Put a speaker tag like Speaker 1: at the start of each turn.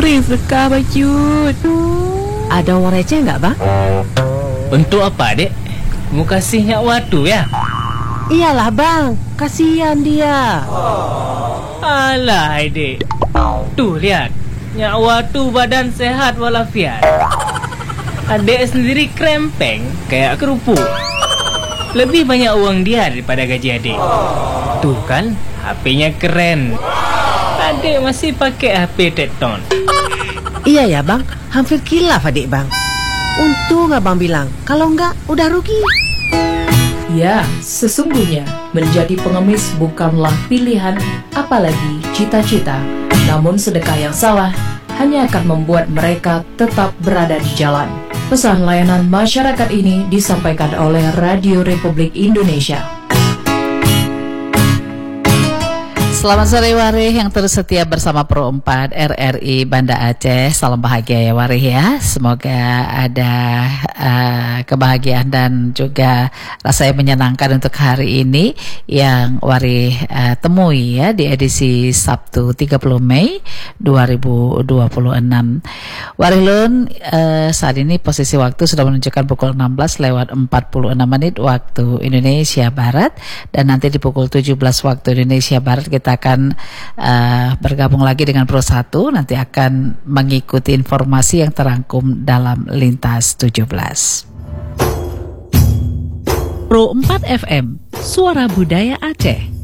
Speaker 1: suka Bacut. Ada uang receh nggak bang?
Speaker 2: Untuk apa dek? Mau kasih nyak watu ya?
Speaker 1: Iyalah bang, kasihan dia.
Speaker 2: Alah dek, tuh lihat, nyak watu badan sehat walafiat. Adek sendiri krempeng kayak kerupuk. Lebih banyak uang dia daripada gaji adek. Tuh kan, HP-nya keren. Adek masih pakai HP Tekton.
Speaker 1: Iya ya bang, hampir kilaf adik bang. Untung abang bilang, kalau enggak udah rugi.
Speaker 3: Ya, sesungguhnya menjadi pengemis bukanlah pilihan, apalagi cita-cita. Namun sedekah yang salah hanya akan membuat mereka tetap berada di jalan. Pesan layanan masyarakat ini disampaikan oleh Radio Republik Indonesia.
Speaker 4: Selamat sore Warih yang terus setia bersama Pro 4 RRI Banda Aceh. Salam bahagia ya Warih ya. Semoga ada kebahagiaan dan juga rasa yang menyenangkan untuk hari ini yang Warih temui ya di edisi Sabtu 30 Mei 2026. Warih Lun, saat ini posisi waktu sudah menunjukkan pukul 16:46 waktu Indonesia Barat, dan nanti di pukul 17 waktu Indonesia Barat kita akan bergabung lagi dengan Pro 1, nanti akan mengikuti informasi yang terangkum dalam Lintas 17. Pro 4 FM, Suara Budaya Aceh.